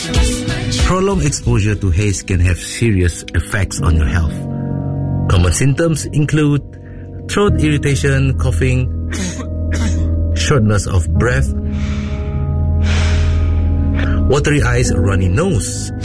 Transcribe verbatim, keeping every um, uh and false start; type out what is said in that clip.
Prolonged exposure to haze can have serious effects on your health. Common symptoms include throat irritation, coughing, shortness of breath, watery eyes, runny nose,